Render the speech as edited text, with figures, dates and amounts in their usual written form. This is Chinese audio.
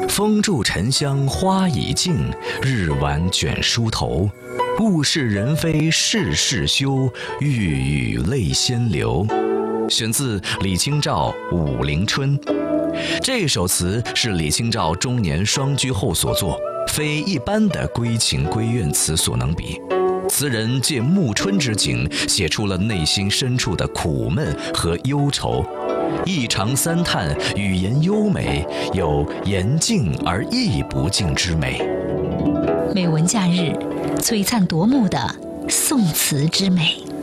风住沉香花已尽，日晚卷梳头。物是人非事事休，欲语泪先流。选自李清照《武陵春》。这首词是李清照中年双居后所作，非一般的归情闺怨词所能比。词人借暮春之景，写出了内心深处的苦闷和忧愁。一长三叹，语言优美，有言尽而意不尽之美。 美文假日，璀璨夺目的宋词之美。